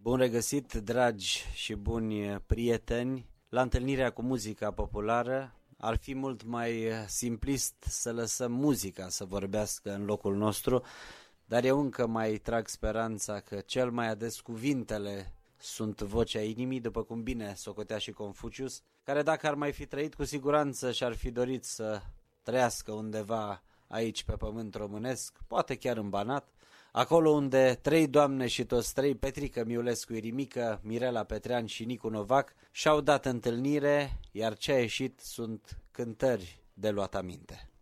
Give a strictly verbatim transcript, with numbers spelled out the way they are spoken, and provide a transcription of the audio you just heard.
Bun regăsit, dragi și buni prieteni, la întâlnirea cu muzica populară. Ar fi mult mai simplist să lăsăm muzica să vorbească în locul nostru, dar eu încă mai trag speranța că cel mai ades cuvintele sunt vocea inimii, după cum bine socotea și Confucius, care dacă ar mai fi trăit, cu siguranță și-ar fi dorit să trăiască undeva aici pe pământ românesc, poate chiar în Banat, acolo unde trei doamne și toți trei, Petrică Miulescu Irimică, Mirela Petrean și Nicu Novac, și-au dat întâlnire, iar ce a ieșit sunt cântări de luat aminte.